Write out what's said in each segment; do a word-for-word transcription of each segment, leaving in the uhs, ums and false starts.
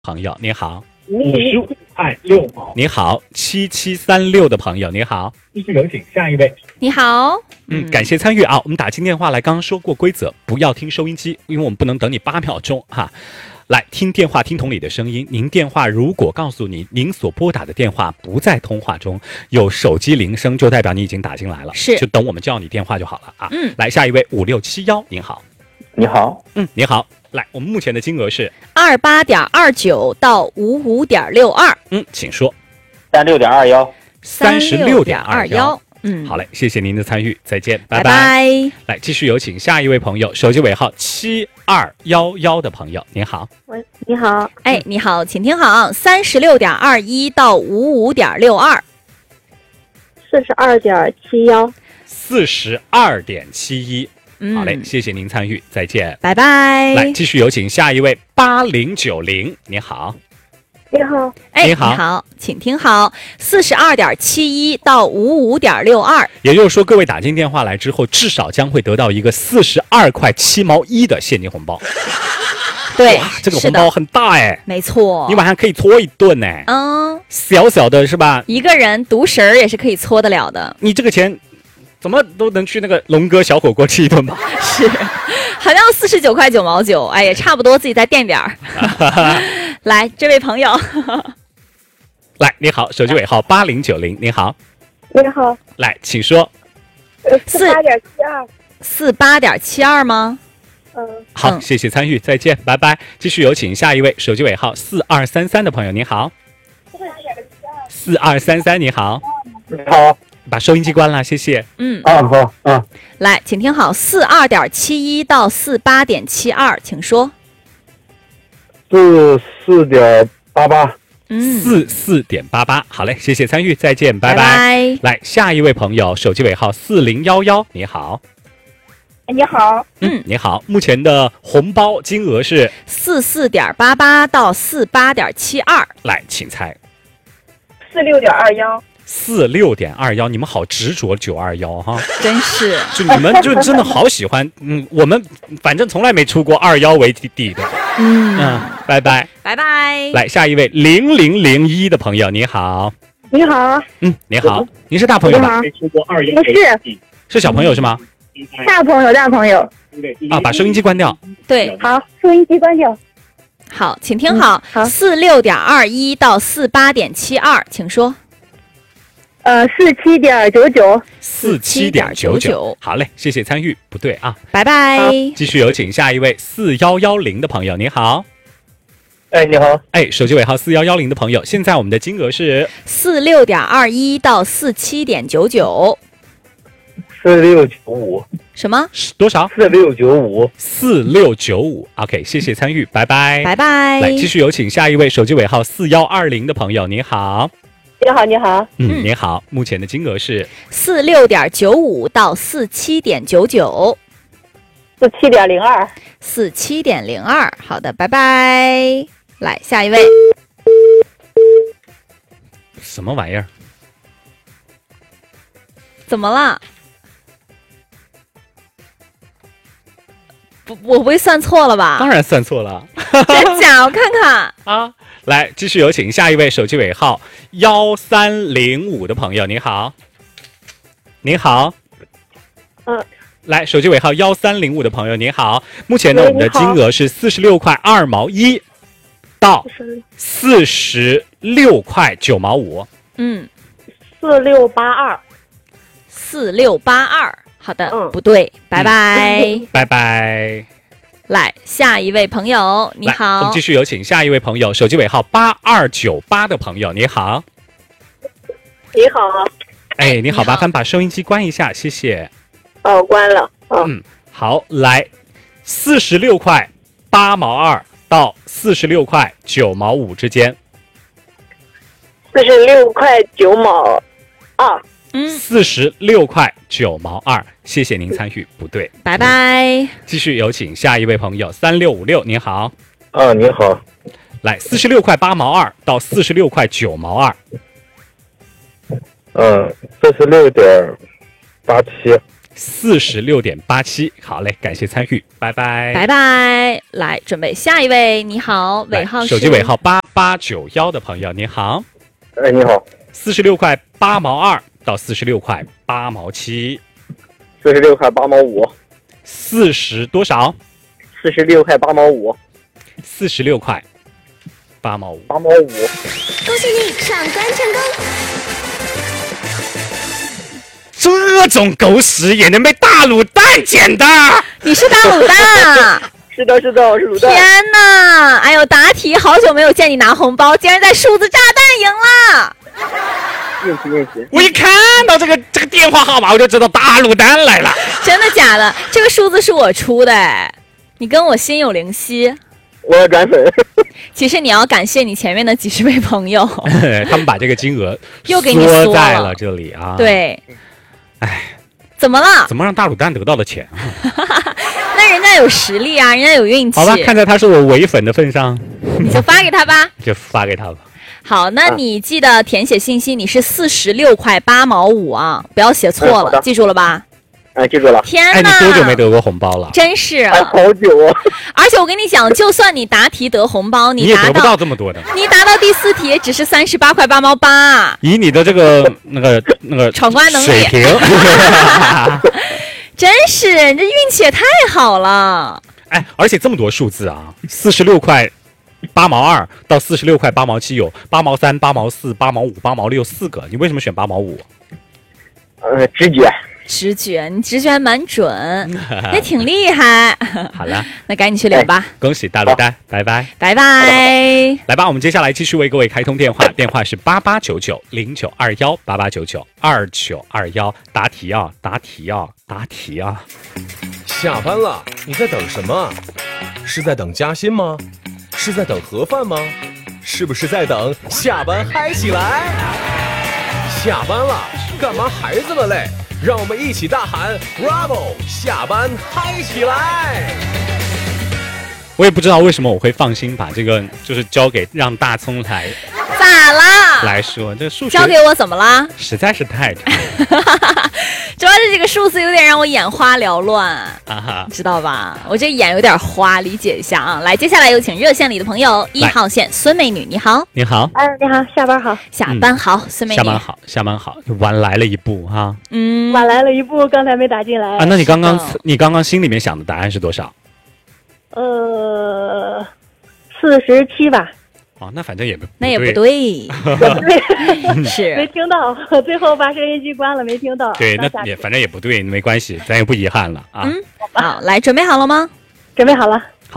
朋友你好， 五十五块六毛。 你好，七七三六的朋友你好， 继续有请下一位。 你好， 嗯，感谢参与啊！我们打进电话来，刚刚说过规则，不要听收音机，因为我们不能等你八秒钟哈。来听电话，听筒里的声音。您电话如果告诉你您所拨打的电话不在通话中，有手机铃声，就代表你已经打进来了， 是， 就等我们叫你电话就好了啊。 嗯， 来下一位五六七幺，您好。 你好， 嗯，你好。来，我们目前的金额是二八点二九到五五点六二。 嗯，请说。 三六点二幺， 三十六点二幺。 嗯， 好嘞，谢谢您的参与，再见，拜拜拜。 来，继续有请下一位朋友，手机尾号七二幺幺的朋友，您好。 喂，你好， 哎，你好，请听好，三十六点二一到五五点六二， 四十二点七幺， 四十二点七一。 嗯， 好嘞，谢谢您参与，再见， 拜拜。 来，继续有请下一位八零九零，你好。 你好， 哎， 你好你好，请听好，四十二点七一到五五点六二， 也就是说，各位打进电话来之后，至少将会得到一个四十二块七毛一的现金红包。 对， 哇，这个是的红包很大哎， 没错， 你晚上可以搓一顿呢。 嗯， 小小的是吧？ 一个人独食儿也是可以搓得了的。 你这个钱怎么都能去那个龙哥小火锅吃一顿吧？ 是，好像四十九块九毛九，哎，也差不多，自己再垫点儿。来，这位朋友， 来，你好，手机尾号八零九零，你好， 你好， 来，请说。 呃，四八点七二， 四八点七二吗？ 嗯， 好， 嗯谢谢参与，再见，拜拜。继续有请下一位，手机尾号四二三三的朋友，你好。四二三三，你好， 你好， 把收音机关了，谢谢。 嗯， 啊好啊， 来，请听好，四二点七一到四八点七二，请说。 四四点八八， 嗯， 四四点八八，好嘞，谢谢参与，再见，拜拜拜。 来，下一位朋友，手机尾号四零幺幺，你好。 你好， 嗯， 你好，目前的红包金额是， 四四点八八到四八点七二， 来，请猜。 四六点二幺， 四六点二幺，你们好执着九二幺哈， 真是。 就你们就真的好喜欢，嗯，我们反正从来没出过二幺为底的， 嗯， 嗯，拜拜。 拜拜。 来，下一位零零零一的朋友，你好， 你好， 嗯，你好，您是大朋友吧？ 你好没出过二幺不是是小朋友是吗？ 大朋友，大朋友， 啊，把收音机关掉。 对， 好，收音机关掉， 好，请听好， 好四六点二一到四八点七二，请说。 呃，四七点九九， 四七点九九，好嘞，谢谢参与。不对啊， 拜拜。 继续有请下一位四幺幺零的朋友，你好。 哎你好， 哎，手机尾号四幺幺零的朋友，现在我们的金额是四六点二一到四七点九九， 四六九五， 什么？ 多少？ 四六九五， 四六九五。OK， 谢谢参与，拜拜。 拜拜。 来，继续有请下一位手机尾号四幺二零的朋友，你好。 你好，你好， 嗯，你好，目前的金额是四六点九五到四七点九九， 四七点零二， 四七点零二。好的，拜拜。来，下一位。 什么玩意儿？ 怎么了？不，我不会算错了吧？ 当然算错了真假？我看看。 啊！来，继续有请下一位手机尾号幺三零五的朋友，你好。你好。 嗯。 来，手机尾号幺三零五的朋友，你好。目前呢， 喂我们的金额是四十六块二毛一到四十六块九毛五。 嗯， 四六八二， 四六八二。好的， 嗯不对，拜拜。 拜拜。 来，下一位朋友，你来我好们继。续有请下一位朋友，手机尾号八二九八的朋友，你好。 你好， 哎，你好， 你好麻烦把收音机关一下，谢谢。 哦，关了，哦， 嗯，好，来，四十六块八毛二到四十六块九毛五之间。 四十六块九毛二， 嗯， 四十六块九毛二，谢谢您参与。不对， 拜拜。 继续有请下一位朋友，三六五六，你好。 啊你好， 来，四十六块八毛二到四十六块九毛二。 嗯，四十六点八七， 四十六点八七。好嘞，感谢参与，拜拜， 拜拜。来，准备下一位，你好，尾号是手机尾号八八九幺的朋友，你好。 哎，你好。 四十六块八毛二到四十六块八毛七。 四十六块八毛五。 四十多少？ 四十六块八毛五。 四十六块八毛五。 八毛五。 恭喜你闯关成功！ 这种狗屎也能被大卤蛋捡的？ 你是大卤蛋啊？ 是的，是的，我是卤蛋。 天哪！哎呦，答题好久没有见你拿红包，竟然在数字炸弹赢了！ 运气运气！ 我一看到这个这个电话号码，我就知道大卤蛋来了。 真的假的？这个数字是我出的哎，你跟我心有灵犀。 我要转粉。 其实你要感谢你前面的几十位朋友， 他们把这个金额又给你缩在了这里啊。 对， 哎， 怎么了？ 怎么让大卤蛋得到了钱啊？ 那人家有实力啊，人家有运气。 好吧，看在他是我唯粉的份上， 你就发给他吧。 就发给他吧。 好，那你记得填写信息，你是四十六块八毛五啊，不要写错了， 嗯、 记住了吧？ 哎，记住了。 天哪！ 哎，你多久没得过红包了？ 真是啊， 哎，好久啊！ 而且我跟你讲，就算你答题得红包， 你也达得不到这么多的。 你达到第四题也只是三十八块八毛八。 以你的这个那个那个闯关能力水平， 真是你这运气也太好了。 哎，而且这么多数字啊，四十六块八毛二到四十六块八毛七，有八毛三、八毛四、八毛五、八毛六四个，你为什么选八毛五？ 呃，直觉。 直觉，你直觉还蛮准，也挺厉害。 好了， 那赶紧去留吧。 恭喜大卤蛋，拜拜， 拜拜。 来吧，我们接下来继续为各位开通电话，电话是八八九九零九二幺八八九九二九二幺，答题啊，答题啊，答题啊。 下班了，你在等什么？是在等加薪吗？是在等盒饭吗？是不是在等下班嗨起来？下班了，干嘛孩子们嘞？让我们一起大喊 Bravo！ 下班嗨起来！ 我也不知道为什么我会放心把这个就是交给让大葱来咋啦？ 来说，这数学交给我怎么啦？ 实在是太差， 主要是这个数字有点让我眼花缭乱， 啊、 知道吧？我这眼有点花，理解一下啊。来，接下来有请热线里的朋友，一号线孙美女，你好， 你好， 哎，你好，下班好， 下班好，嗯、孙美女， 下班好，下班好，晚来了一步哈， 嗯， 晚来了一步，刚才没打进来啊。那你刚刚你刚刚心里面想的答案是多少？ 呃，四十七吧。 哦，那反正也不那也不对， 也不对， 是没听到，最后把收音机关了，没听到。 对，那也反正也不对，没关系，咱也不遗憾了啊。 嗯，好，来，准备好了吗？ 准备好了。 好。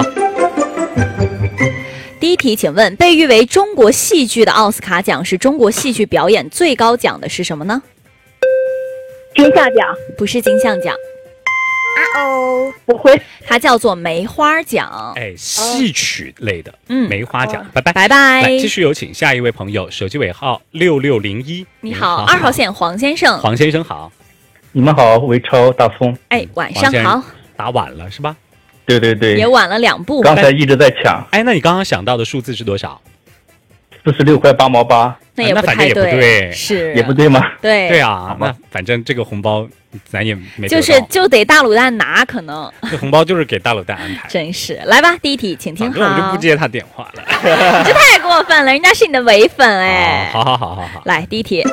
第一题，请问被誉为中国戏剧的奥斯卡奖是中国戏剧表演最高奖的是什么呢？ 金像奖？ 不是金像奖。 啊哦，不会， 它叫做梅花奖。 哎，戏曲类的， 嗯， 梅花奖，拜拜， 拜拜。 来，继续有请下一位朋友，手机尾号六六零一。 你好，二号线黄先生。 黄先生好。 你们好，韦超大风。 哎，晚上好。 打晚了是吧？ 对对对， 也晚了两步。 刚才一直在抢。 哎，那你刚刚想到的数字是多少？ 四十六块八毛八。 那也不太对， 那反正也不对， 是也不对吗？ 对对啊，那反正这个红包咱也没就是就得大卤蛋拿，可能这红包就是给大卤蛋安排。 真是，来吧，第一题，请听好。 我就不接他电话了， 你这太过分了，人家是你的唯粉哎。 好好好好好， 来第一题。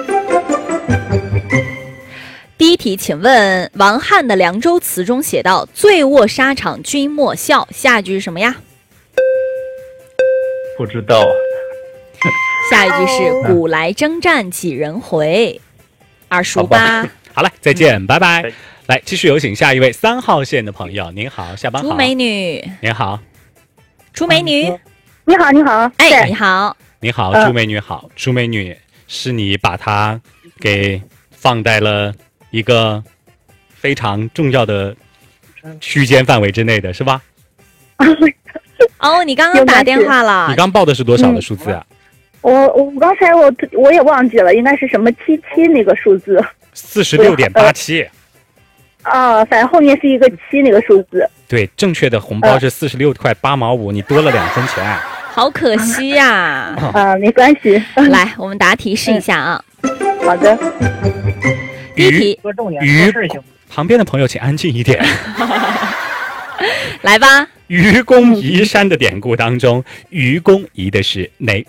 第一题，请问王翰的《凉州词》中写道：“醉卧沙场君莫笑”，下一句是什么呀？ 不知道。 下一句是“古来征战几人回”，二叔吧。 好了，再见，拜拜。来，继续有请下一位三号线的朋友，您好，下班好。 朱美女， 您好。 朱美女， 你好，你好， 哎，你好， 你好，朱美女好，朱美女是你把她给放在了一个非常重要的区间范围之内的是吧？ 哦，你刚刚打电话了， 你刚报的是多少的数字啊？ 我我刚才我我也忘记了，应该是什么七七那个数字。 四十六点八七。 啊，反正后面是一个七那个数字。 对，正确的红包是四十六块八毛五，你多了两分钱。 好可惜呀。 啊，没关系。 来，我们答题试一下啊。 好的。 第一题， 于旁边的朋友请安静一点。 来吧。 愚公移山的典故当中，愚公移的是哪